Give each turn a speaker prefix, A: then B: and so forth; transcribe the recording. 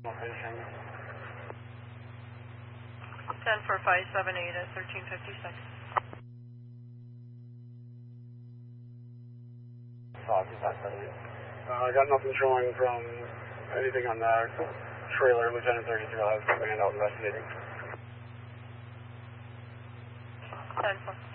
A: Location.
B: 10-4578 at 1356.
A: I got nothing showing from anything on that trailer. Lieutenant 32 has been out investigating.
B: 10-4.